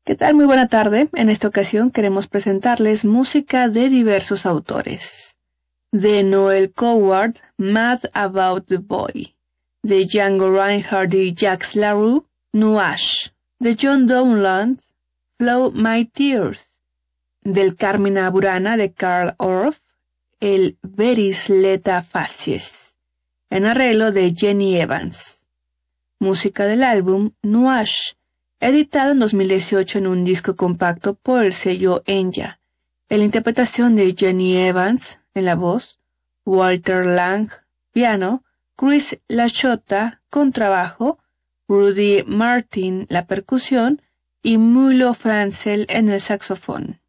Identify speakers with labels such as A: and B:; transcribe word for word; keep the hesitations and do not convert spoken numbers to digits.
A: ¿Qué tal? Muy buena tarde. En esta ocasión queremos presentarles música de diversos autores. De Noel Coward, Mad About the Boy. De Django Reinhardt y Jacques Laroux, Nuages. De John Dowland, Flow My Tears. Del Carmina Burana de Carl Orff, el Veris Leta Facies. En arreglo de Jenny Evans. Música del álbum Nuages, editado en dos mil dieciocho en un disco compacto por el sello Enya. En la interpretación de Jenny Evans en la voz, Walter Lang, piano, Chris Lachota, contrabajo, Rudy Martin, la percusión, y Mulo Franzel en el saxofón.